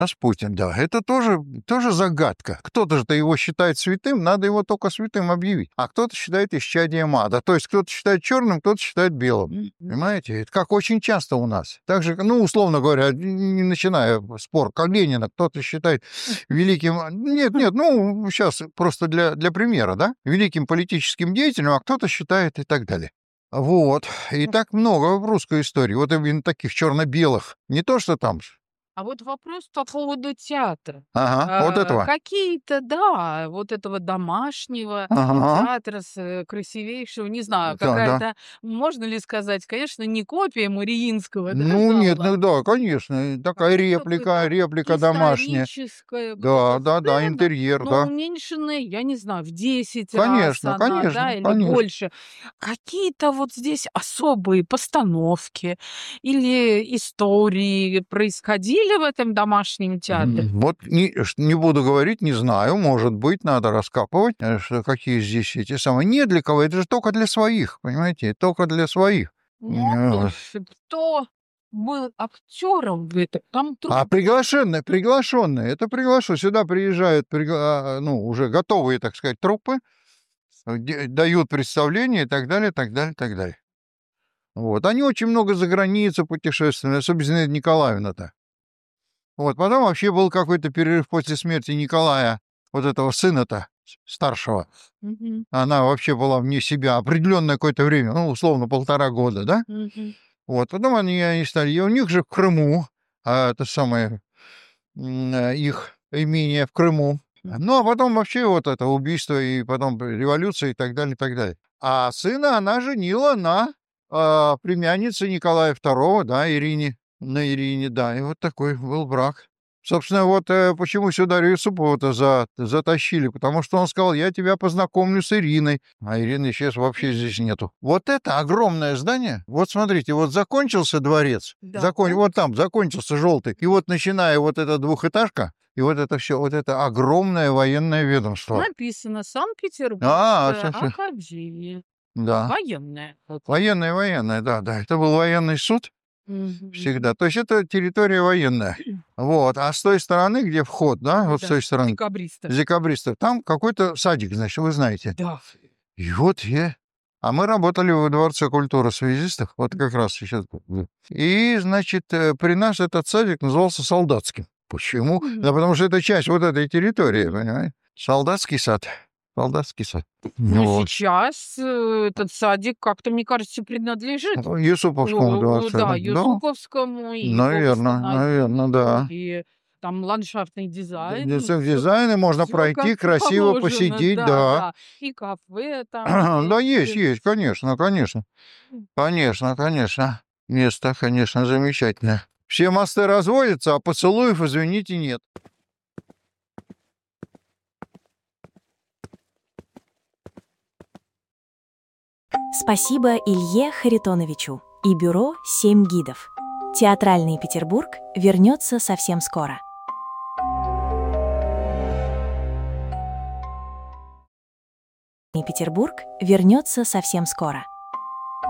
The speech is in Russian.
Распутин, да, это тоже загадка. Кто-то же его считает святым, надо его только святым объявить. А кто-то считает исчадием ада. То есть кто-то считает черным, кто-то считает белым. Понимаете? Это как очень часто у нас. Так же, ну, условно говоря, не начиная спор, как Ленина, кто-то считает великим... Нет, ну, сейчас просто для примера, да? Великим политическим деятелем, а кто-то считает и так далее. Вот. И так много в русской истории. Вот именно таких черно-белых. Не то, что там... А вот вопрос по поводу театра. Ага, вот этого. Какие-то, да, вот этого домашнего Ага. театра красивейшего, не знаю, Да, да. какая-то, можно ли сказать, конечно, не копия Мариинского, да, Ну, нет, зала, ну да, конечно, такая какое-то реплика домашняя. историческое Да, какая-то да, сцена, интерьер, но да. уменьшенная, я не знаю, в 10 раз Конечно, она, да, конечно, или конечно. больше. Какие-то вот здесь особые постановки или истории происходили в этом домашнем театре? Вот не буду говорить, не знаю, может быть, надо раскапывать, что какие здесь эти самые. Не для кого, это же только для своих, понимаете, только для своих. Ну, Вот. кто был актером в этом? Там А приглашенные, это приглашу. Сюда приезжают, ну, уже готовые, так сказать, труппы, дают представление и так далее, так далее, так далее. Вот. Они очень много за границу путешествовали, особенно Зинаида Николаевна-то. Вот. Потом вообще был какой-то перерыв после смерти Николая, вот этого сына-то старшего. Мгм, Она вообще была вне себя определенное какое-то время, ну, условно, 1,5 года, да? мгм. Вот. Потом они стали... И у них же в Крыму, это самое, их имение в Крыму. Ну, а потом вообще вот это убийство, и потом революция, и так далее, и так далее. А сына она женила на племяннице Николая II, да, на Ирине, да, и вот такой был брак. Собственно, вот почему сюда Юсупова-то затащили, потому что он сказал, я тебя познакомлю с Ириной, а Ирины сейчас вообще здесь нету. Вот это огромное здание, вот смотрите, вот закончился дворец, Да. вот там закончился желтый, и вот начиная вот эта двухэтажка, и вот это все, вот это огромное военное ведомство. Написано Санкт-Петербургская Всё. академия. Да. Военная. Военное, да. Это был военный суд Мгм. всегда. То есть это территория военная. Вот. А с той стороны, где вход, да, вот с Да, той стороны, декабристов. декабристов, там какой-то садик, значит, вы знаете. Да. И вот А мы работали в Дворце культуры связистов, вот как раз сейчас. И, значит, при нас этот садик назывался Солдатским. Почему? Да Мгм. потому что это часть вот этой территории, понимаете? Солдатский сад. Солдатский сад. Ну, Вот. сейчас, этот садик как-то, мне кажется, принадлежит, Юсуповскому дворцу, да, да? Юсуповскому, и его Наверно, восстановили, да. и там ландшафтный дизайн, все Дизайны можно как пройти, красиво положено. посидеть, Да, да. да. И кафе там Да, есть. есть, конечно, конечно. Конечно, конечно. Место, конечно, замечательное. Все мосты разводятся, а поцелуев, извините, нет. Спасибо Илье Харитоновичу и бюро «Семь гидов». Театральный Петербург вернется совсем скоро. Петербург вернется совсем скоро.